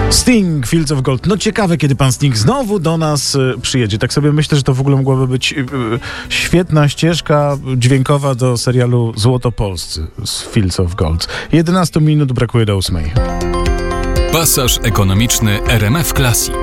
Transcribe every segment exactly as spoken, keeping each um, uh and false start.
Sting, Fields of Gold. No ciekawe, kiedy pan Sting znowu do nas y, przyjedzie. Tak sobie myślę, że to w ogóle mogłaby być y, y, świetna ścieżka dźwiękowa do serialu Złotopolscy z Fields of Gold. jedenaście minut brakuje do ósmej. Pasaż ekonomiczny R M F Classic.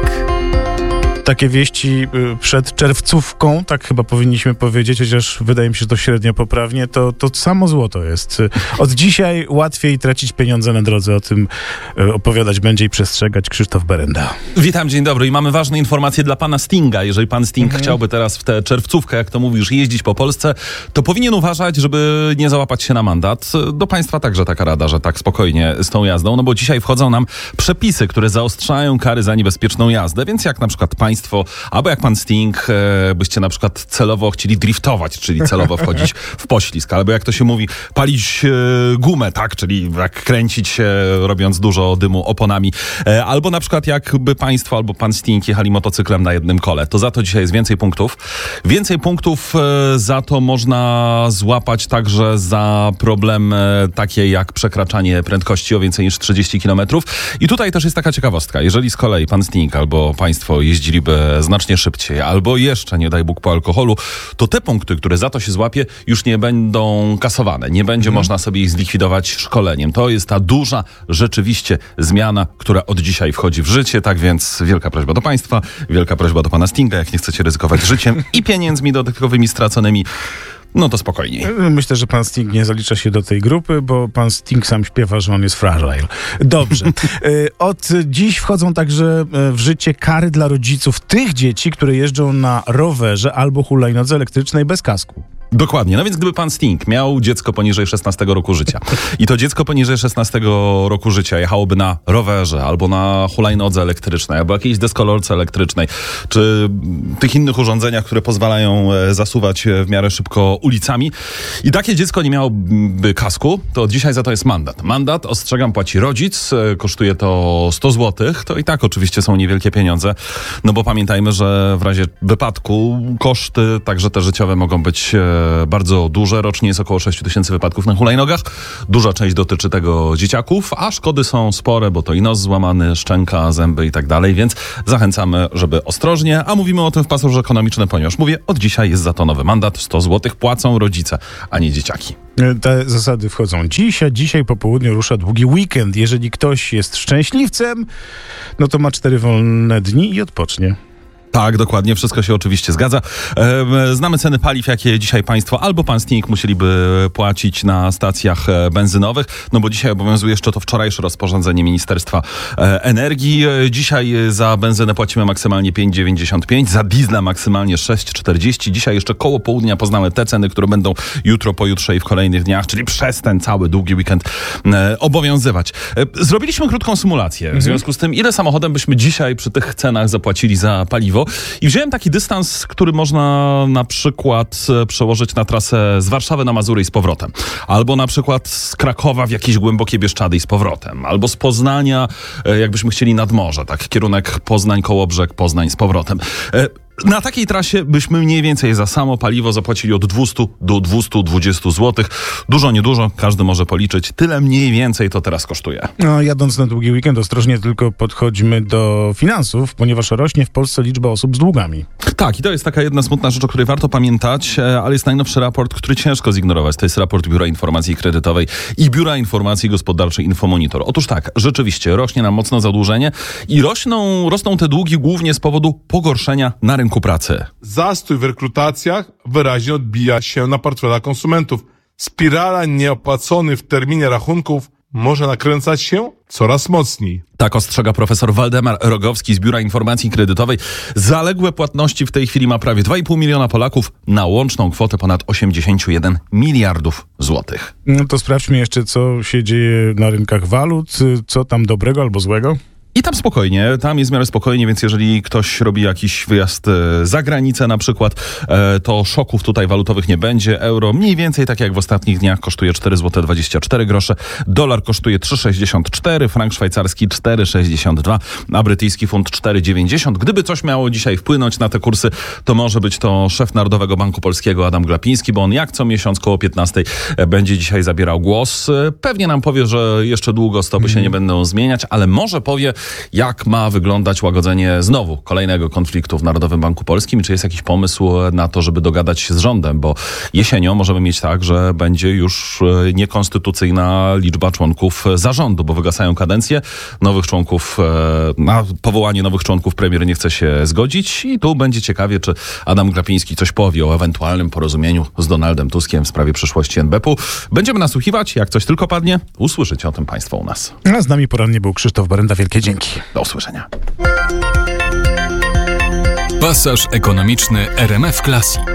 Takie wieści przed czerwcówką, tak chyba powinniśmy powiedzieć, chociaż wydaje mi się, że to średnio poprawnie, to, to samo złoto jest. Od dzisiaj łatwiej tracić pieniądze na drodze. O tym opowiadać będzie i przestrzegać Krzysztof Berenda. Witam, dzień dobry i mamy ważne informacje dla pana Stinga. Jeżeli pan Sting mhm. chciałby teraz w tę czerwcówkę, jak to mówisz, jeździć po Polsce, to powinien uważać, żeby nie załapać się na mandat. Do państwa także taka rada, że tak spokojnie z tą jazdą, no bo dzisiaj wchodzą nam przepisy, które zaostrzają kary za niebezpieczną jazdę, więc jak na przykład państwo Państwo, albo jak pan Sting, e, byście na przykład celowo chcieli driftować, czyli celowo wchodzić w poślizg, albo jak to się mówi, palić e, gumę, tak, czyli jak kręcić się, robiąc dużo dymu oponami, e, albo na przykład jakby państwo, albo pan Sting jechali motocyklem na jednym kole, to za to dzisiaj jest więcej punktów. Więcej punktów e, za to można złapać także za problem e, takie jak przekraczanie prędkości o więcej niż trzydzieści kilometrów. I tutaj też jest taka ciekawostka, jeżeli z kolei pan Sting albo państwo jeździli znacznie szybciej, albo jeszcze, nie daj Bóg, po alkoholu, to te punkty, które za to się złapie, już nie będą kasowane. Nie będzie hmm. można sobie ich zlikwidować szkoleniem. To jest ta duża, rzeczywiście zmiana, która od dzisiaj wchodzi w życie. Tak więc wielka prośba do państwa, wielka prośba do pana Stinga, jak nie chcecie ryzykować życiem i pieniędzmi dodatkowymi straconymi, no to spokojniej. Myślę, że pan Sting nie zalicza się do tej grupy, bo pan Sting sam śpiewa, że on jest fragile. Dobrze. Od dziś wchodzą także w życie kary dla rodziców tych dzieci, które jeżdżą na rowerze albo hulajnodze elektrycznej bez kasku. Dokładnie. No więc gdyby pan Sting miał dziecko poniżej szesnastego roku życia i to dziecko poniżej szesnastego roku życia jechałoby na rowerze albo na hulajnodze elektrycznej albo jakiejś deskolorce elektrycznej czy tych innych urządzeniach, które pozwalają zasuwać w miarę szybko ulicami i takie dziecko nie miałoby kasku, to dzisiaj za to jest mandat. Mandat, ostrzegam, płaci rodzic, kosztuje to sto złotych, to i tak oczywiście są niewielkie pieniądze, no bo pamiętajmy, że w razie wypadku koszty, także te życiowe, mogą być bardzo duże. Rocznie jest około sześć tysięcy wypadków na hulajnogach. Duża część dotyczy tego dzieciaków, a szkody są spore, bo to i nos złamany, szczęka, zęby i tak dalej, więc zachęcamy, żeby ostrożnie, a mówimy o tym w pasażu ekonomicznym, ponieważ mówię, od dzisiaj jest za to nowy mandat. sto złotych płacą rodzice, a nie dzieciaki. Te zasady wchodzą dziś, a dzisiaj po południu rusza długi weekend. Jeżeli ktoś jest szczęśliwcem, no to ma cztery wolne dni i odpocznie. Tak, dokładnie, wszystko się oczywiście zgadza. E, znamy ceny paliw, jakie dzisiaj państwo albo pan Sting musieliby płacić na stacjach benzynowych, no bo dzisiaj obowiązuje jeszcze to wczorajsze rozporządzenie Ministerstwa e, Energii. E, dzisiaj za benzynę płacimy maksymalnie pięć dziewięćdziesiąt pięć, za diesla maksymalnie sześć czterdzieści. Dzisiaj jeszcze koło południa poznamy te ceny, które będą jutro, pojutrze i w kolejnych dniach, czyli przez ten cały długi weekend e, obowiązywać. E, zrobiliśmy krótką symulację, mhm. w związku z tym, ile samochodem byśmy dzisiaj przy tych cenach zapłacili za paliwo. I wziąłem taki dystans, który można na przykład przełożyć na trasę z Warszawy na Mazury i z powrotem. Albo na przykład z Krakowa w jakieś głębokie Bieszczady i z powrotem. Albo z Poznania, jakbyśmy chcieli nad morze, tak, kierunek Poznań, Kołobrzeg, Poznań z powrotem. Na takiej trasie byśmy mniej więcej za samo paliwo zapłacili od dwieście do dwieście dwadzieścia złotych. Dużo, niedużo, każdy może policzyć. Tyle mniej więcej to teraz kosztuje. No, jadąc na długi weekend, ostrożnie tylko podchodźmy do finansów, ponieważ rośnie w Polsce liczba osób z długami. Tak, i to jest taka jedna smutna rzecz, o której warto pamiętać, ale jest najnowszy raport, który ciężko zignorować. To jest raport Biura Informacji Kredytowej i Biura Informacji Gospodarczej Infomonitor. Otóż tak, rzeczywiście rośnie nam mocno zadłużenie i rosną, rosną te długi głównie z powodu pogorszenia na rynku pracy. Zastój w rekrutacjach wyraźnie odbija się na portfelach konsumentów. Spirala nieopłaconych w terminie rachunków może nakręcać się coraz mocniej. Tak ostrzega profesor Waldemar Rogowski z Biura Informacji Kredytowej. Zaległe płatności w tej chwili ma prawie dwa i pół miliona Polaków na łączną kwotę ponad osiemdziesiąt jeden miliardów złotych. No to sprawdźmy jeszcze, co się dzieje na rynkach walut, co tam dobrego albo złego. I tam spokojnie, tam jest w miarę spokojnie, więc jeżeli ktoś robi jakiś wyjazd za granicę na przykład, to szoków tutaj walutowych nie będzie. Euro mniej więcej, tak jak w ostatnich dniach, kosztuje cztery złote dwadzieścia cztery grosze, dolar kosztuje trzy sześćdziesiąt cztery, frank szwajcarski cztery sześćdziesiąt dwa, a brytyjski funt cztery dziewięćdziesiąt. Gdyby coś miało dzisiaj wpłynąć na te kursy, to może być to szef Narodowego Banku Polskiego Adam Glapiński, bo on jak co miesiąc koło piętnastej będzie dzisiaj zabierał głos. Pewnie nam powie, że jeszcze długo stopy się nie będą zmieniać, ale może powie, jak ma wyglądać łagodzenie znowu kolejnego konfliktu w Narodowym Banku Polskim i czy jest jakiś pomysł na to, żeby dogadać się z rządem, bo jesienią możemy mieć tak, że będzie już niekonstytucyjna liczba członków zarządu, bo wygasają kadencje nowych członków, na powołanie nowych członków premier nie chce się zgodzić i tu będzie ciekawie, czy Adam Glapiński coś powie o ewentualnym porozumieniu z Donaldem Tuskiem w sprawie przyszłości en be pe u. Będziemy nasłuchiwać, jak coś tylko padnie, usłyszycie o tym państwo u nas. A z nami porannie był Krzysztof Berenda. Wielkie dzięki. Do usłyszenia. Pasaż ekonomiczny R M F Classic.